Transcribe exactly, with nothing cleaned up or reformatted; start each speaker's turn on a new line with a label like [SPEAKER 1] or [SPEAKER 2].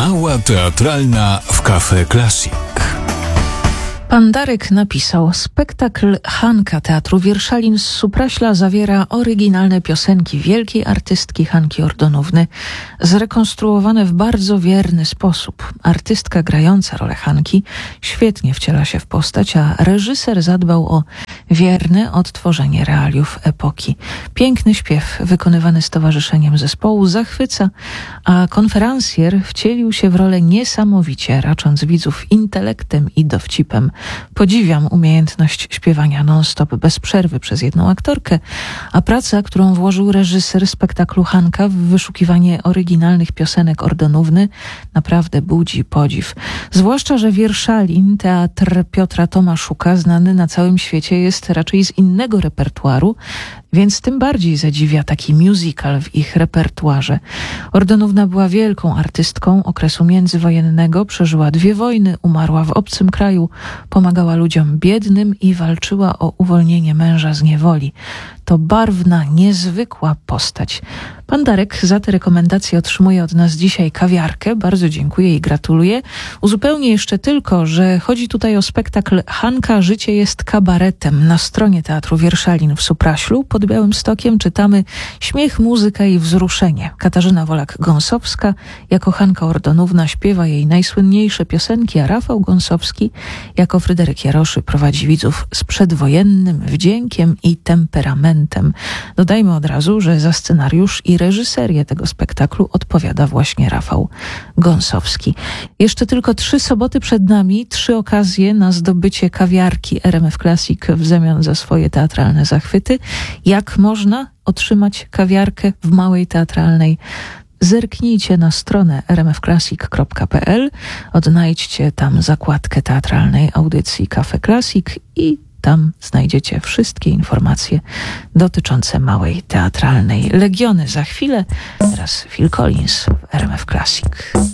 [SPEAKER 1] Mała teatralna w Cafe Classic.
[SPEAKER 2] Pan Darek napisał: spektakl Hanka Teatru Wierszalin z Supraśla zawiera oryginalne piosenki wielkiej artystki Hanki Ordonówny, zrekonstruowane w bardzo wierny sposób. Artystka grająca rolę Hanki świetnie wciela się w postać, a reżyser zadbał o wierne odtworzenie realiów epoki. Piękny śpiew wykonywany z towarzyszeniem zespołu zachwyca, a konferencjer wcielił się w rolę niesamowicie, racząc widzów intelektem i dowcipem. Podziwiam umiejętność śpiewania non-stop bez przerwy przez jedną aktorkę, a praca, którą włożył reżyser spektaklu Hanka w wyszukiwanie oryginalnych piosenek Ordonówny, naprawdę budzi podziw. Zwłaszcza, że Wierszalin, teatr Piotra Tomaszuka, znany na całym świecie, jest raczej z innego repertuaru, więc tym bardziej zadziwia taki musical w ich repertuarze. Ordonówna była wielką artystką okresu międzywojennego, przeżyła dwie wojny, umarła w obcym kraju, pomagała ludziom biednym i walczyła o uwolnienie męża z niewoli. To barwna, niezwykła postać. Pan Darek za te rekomendacje otrzymuje od nas dzisiaj kawiarkę. Bardzo dziękuję i gratuluję. Uzupełnię jeszcze tylko, że chodzi tutaj o spektakl Hanka Życie jest kabaretem. Na stronie Teatru Wierszalin w Supraślu pod Białymstokiem czytamy: śmiech, muzyka i wzruszenie. Katarzyna Wolak-Gąsowska jako Hanka Ordonówna śpiewa jej najsłynniejsze piosenki, a Rafał Gąsowski jako Fryderyk Jaroszy prowadzi widzów z przedwojennym wdziękiem i temperamentem. Dodajmy od razu, że za scenariusz i reżyserię tego spektaklu odpowiada właśnie Rafał Gąsowski. Jeszcze tylko trzy soboty przed nami, trzy okazje na zdobycie kawiarki R M F Classic w zamian za swoje teatralne zachwyty. Jak można otrzymać kawiarkę w małej teatralnej? Zerknijcie na stronę r m f classic kropka p l, odnajdźcie tam zakładkę teatralnej audycji Cafe Classic i tam znajdziecie wszystkie informacje dotyczące małej teatralnej. Legiony za chwilę, teraz Phil Collins w R M F Classic.